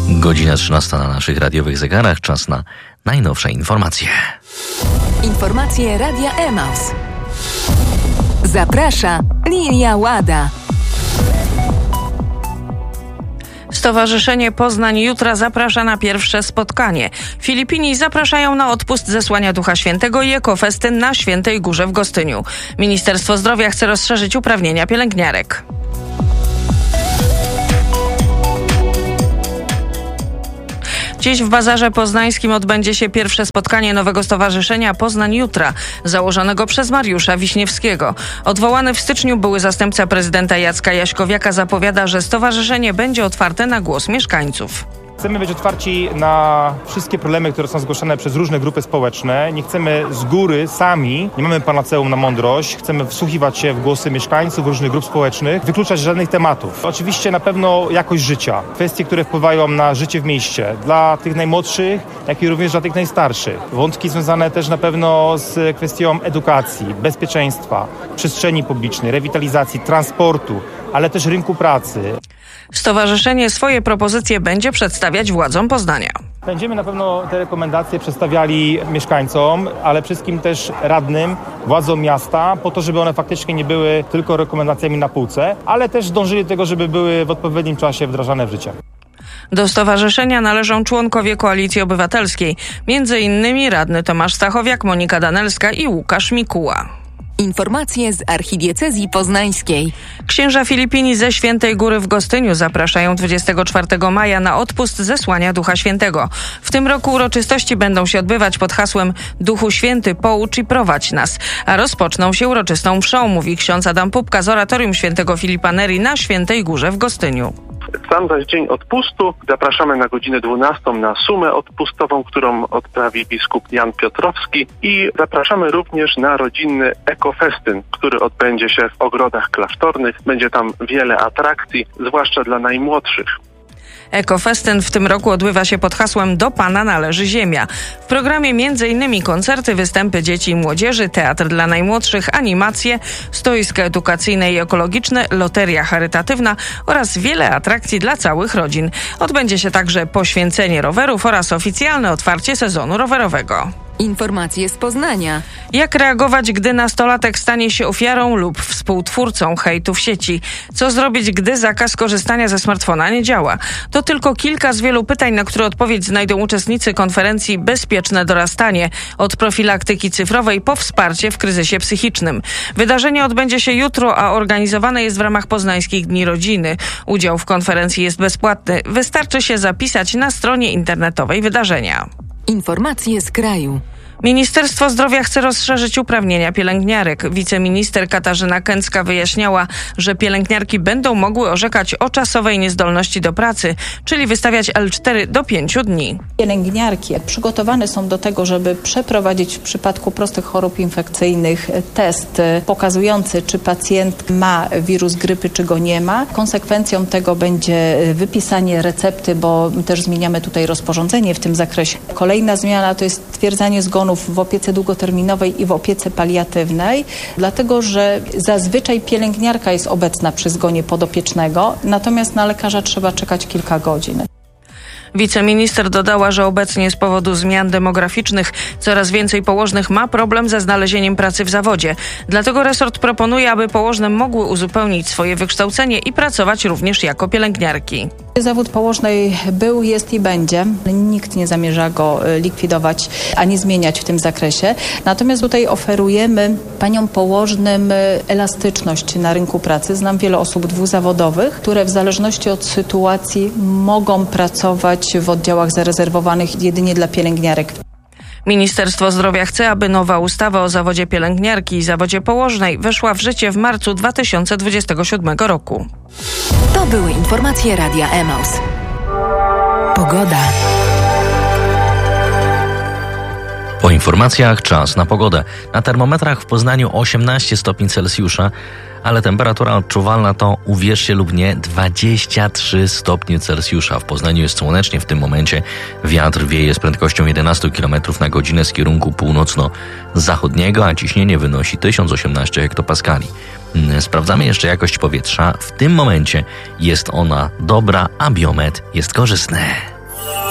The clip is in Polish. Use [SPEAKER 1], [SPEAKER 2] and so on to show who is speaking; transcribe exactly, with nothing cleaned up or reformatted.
[SPEAKER 1] Godzina trzynasta na naszych radiowych zegarach. Czas na najnowsze informacje.
[SPEAKER 2] Informacje Radia Emaus. Zaprasza Lilia Łada.
[SPEAKER 3] Stowarzyszenie Poznań Jutra zaprasza na pierwsze spotkanie. Filipini zapraszają na odpust zesłania Ducha Świętego i ekofestyn na Świętej Górze w Gostyniu. Ministerstwo Zdrowia chce rozszerzyć uprawnienia pielęgniarek. Dziś w Bazarze Poznańskim odbędzie się pierwsze spotkanie nowego stowarzyszenia Poznań Jutra, założonego przez Mariusza Wiśniewskiego. Odwołany w styczniu były zastępca prezydenta Jacka Jaśkowiaka zapowiada, że stowarzyszenie będzie otwarte na głos mieszkańców.
[SPEAKER 4] Chcemy być otwarci na wszystkie problemy, które są zgłaszane przez różne grupy społeczne. Nie chcemy z góry sami, nie mamy panaceum na mądrość. Chcemy wsłuchiwać się w głosy mieszkańców różnych grup społecznych, wykluczać żadnych tematów. Oczywiście na pewno jakość życia, kwestie, które wpływają na życie w mieście, dla tych najmłodszych, jak i również dla tych najstarszych. Wątki związane też na pewno z kwestią edukacji, bezpieczeństwa, przestrzeni publicznej, rewitalizacji, transportu, ale też rynku pracy.
[SPEAKER 3] Stowarzyszenie swoje propozycje będzie przedstawiać władzom Poznania.
[SPEAKER 4] Będziemy na pewno te rekomendacje przedstawiali mieszkańcom, ale wszystkim też radnym, władzom miasta, po to, żeby one faktycznie nie były tylko rekomendacjami na półce, ale też dążyli do tego, żeby były w odpowiednim czasie wdrażane w życie.
[SPEAKER 3] Do stowarzyszenia należą członkowie Koalicji Obywatelskiej, między innymi radny Tomasz Stachowiak, Monika Danelska i Łukasz Mikuła.
[SPEAKER 2] Informacje z archidiecezji poznańskiej.
[SPEAKER 3] Księża Filipini ze Świętej Góry w Gostyniu zapraszają dwudziestego czwartego maja na odpust zesłania Ducha Świętego. W tym roku uroczystości będą się odbywać pod hasłem Duchu Święty, poucz i prowadź nas, a rozpoczną się uroczystą mszą, mówi ksiądz Adam Pupka z oratorium Świętego Filipa Neri na Świętej Górze w Gostyniu.
[SPEAKER 5] Sam zaś dzień odpustu zapraszamy na godzinę dwunastą na sumę odpustową, którą odprawi biskup Jan Piotrowski, i zapraszamy również na rodzinny ekofestyn, który odbędzie się w ogrodach klasztornych. Będzie tam wiele atrakcji, zwłaszcza dla najmłodszych.
[SPEAKER 3] Ekofestyn w tym roku odbywa się pod hasłem Do Pana należy ziemia. W programie między innymi koncerty, występy dzieci i młodzieży, teatr dla najmłodszych, animacje, stoiska edukacyjne i ekologiczne, loteria charytatywna oraz wiele atrakcji dla całych rodzin. Odbędzie się także poświęcenie rowerów oraz oficjalne otwarcie sezonu rowerowego.
[SPEAKER 2] Informacje z Poznania.
[SPEAKER 3] Jak reagować, gdy nastolatek stanie się ofiarą lub współtwórcą hejtu w sieci? Co zrobić, gdy zakaz korzystania ze smartfona nie działa? To tylko kilka z wielu pytań, na które odpowiedź znajdą uczestnicy konferencji Bezpieczne dorastanie. Od profilaktyki cyfrowej po wsparcie w kryzysie psychicznym. Wydarzenie odbędzie się jutro, a organizowane jest w ramach Poznańskich Dni Rodziny. Udział w konferencji jest bezpłatny. Wystarczy się zapisać na stronie internetowej wydarzenia.
[SPEAKER 2] Informacje z kraju.
[SPEAKER 3] Ministerstwo Zdrowia chce rozszerzyć uprawnienia pielęgniarek. Wiceminister Katarzyna Kęcka wyjaśniała, że pielęgniarki będą mogły orzekać o czasowej niezdolności do pracy, czyli wystawiać el cztery do pięciu dni.
[SPEAKER 6] Pielęgniarki przygotowane są do tego, żeby przeprowadzić w przypadku prostych chorób infekcyjnych test pokazujący, czy pacjent ma wirus grypy, czy go nie ma. Konsekwencją tego będzie wypisanie recepty, bo też zmieniamy tutaj rozporządzenie w tym zakresie. Kolejna zmiana to jest stwierdzanie zgonu w opiece długoterminowej i w opiece paliatywnej, dlatego że zazwyczaj pielęgniarka jest obecna przy zgonie podopiecznego, natomiast na lekarza trzeba czekać kilka godzin.
[SPEAKER 3] Wiceminister dodała, że obecnie z powodu zmian demograficznych coraz więcej położnych ma problem ze znalezieniem pracy w zawodzie. Dlatego resort proponuje, aby położne mogły uzupełnić swoje wykształcenie i pracować również jako pielęgniarki.
[SPEAKER 6] Zawód położnej był, jest i będzie. Nikt nie zamierza go likwidować ani zmieniać w tym zakresie. Natomiast tutaj oferujemy paniom położnym elastyczność na rynku pracy. Znam wiele osób dwuzawodowych, które w zależności od sytuacji mogą pracować w oddziałach zarezerwowanych jedynie dla pielęgniarek.
[SPEAKER 3] Ministerstwo Zdrowia chce, aby nowa ustawa o zawodzie pielęgniarki i zawodzie położnej weszła w życie w marcu dwa tysiące dwudziestego siódmego roku.
[SPEAKER 2] To były informacje Radia Emaus. Pogoda.
[SPEAKER 1] Po informacjach czas na pogodę. Na termometrach w Poznaniu osiemnaście stopni Celsjusza, ale temperatura odczuwalna to, uwierzcie lub nie, dwadzieścia trzy stopnie Celsjusza. W Poznaniu jest słonecznie w tym momencie. Wiatr wieje z prędkością jedenaście kilometrów na godzinę z kierunku północno-zachodniego, a ciśnienie wynosi tysiąc osiemnaście hektopaskali. Sprawdzamy jeszcze jakość powietrza. W tym momencie jest ona dobra, a biometr jest korzystny.